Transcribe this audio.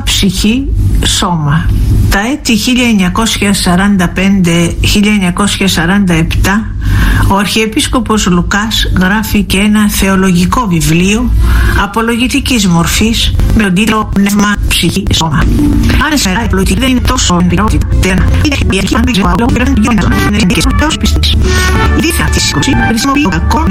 ψυχή, σώμα. Τα έτη 1945-1947 ο Αρχιεπίσκοπος Λουκάς γράφει και ένα θεολογικό βιβλίο απολογητικής μορφής με τον τίτλο «Πνεύμα, ψυχή, σώμα». Αν σήμερα η πολιτική δεν είναι τόσο εμπειρότητα, η αρχή αν δεν ξέρω άλλο, πέραν του γέννητος, είναι και στους πιστής. Η δίθα της 20 χρησιμοποιεί ο κακό